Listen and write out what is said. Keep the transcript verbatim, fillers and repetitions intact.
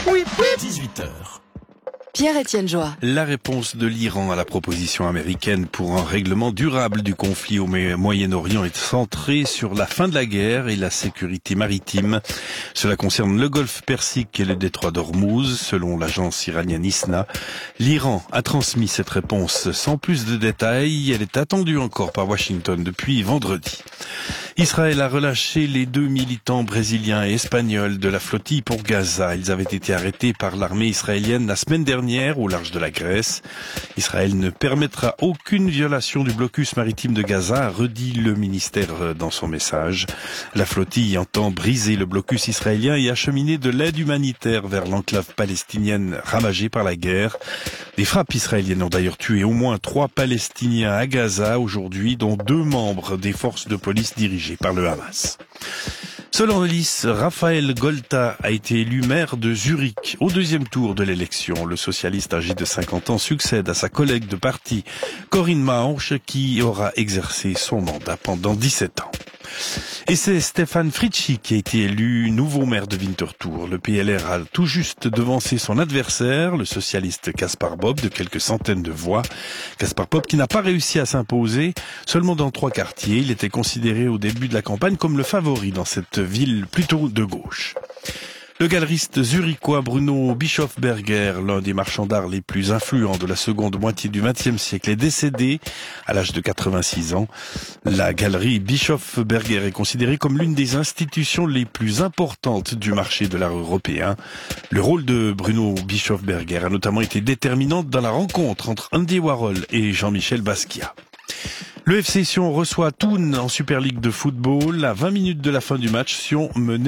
dix-huit heures. Pierre-Étienne Joie. La réponse de l'Iran à la proposition américaine pour un règlement durable du conflit au Moyen-Orient est centrée sur la fin de la guerre et la sécurité maritime. Cela concerne le golfe Persique et le détroit d'Ormuz, selon l'agence iranienne ISNA. L'Iran a transmis cette réponse sans plus de détails. Elle est attendue encore par Washington depuis vendredi. Israël a relâché les deux militants brésiliens et espagnols de la flottille pour Gaza. Ils avaient été arrêtés par l'armée israélienne la semaine dernière au large de la Grèce. Israël ne permettra aucune violation du blocus maritime de Gaza, a redit le ministère dans son message. La flottille entend briser le blocus israélien et acheminer de l'aide humanitaire vers l'enclave palestinienne ravagée par la guerre. Des frappes israéliennes ont d'ailleurs tué au moins trois Palestiniens à Gaza aujourd'hui, dont deux membres des forces de police dirigées par le Hamas. Selon le lys, Raphaël Golta a été élu maire de Zurich au deuxième tour de l'élection. Le socialiste âgé de cinquante ans succède à sa collègue de parti, Corinne Mauch, qui aura exercé son mandat pendant dix-sept ans. Et c'est Stéphane Fritschi qui a été élu nouveau maire de Winterthur. Le P L R a tout juste devancé son adversaire, le socialiste Kaspar Bob, de quelques centaines de voix. Kaspar Bob qui n'a pas réussi à s'imposer, seulement dans trois quartiers. Il était considéré au début de la campagne comme le favori dans cette ville plutôt de gauche. Le galeriste zurichois Bruno Bischofberger, l'un des marchands d'art les plus influents de la seconde moitié du vingtième siècle, est décédé à l'âge de quatre-vingt-six ans. La galerie Bischofberger est considérée comme l'une des institutions les plus importantes du marché de l'art européen. Le rôle de Bruno Bischofberger a notamment été déterminant dans la rencontre entre Andy Warhol et Jean-Michel Basquiat. Le F C Sion reçoit Thun en Super League de football. À vingt minutes de la fin du match, Sion menait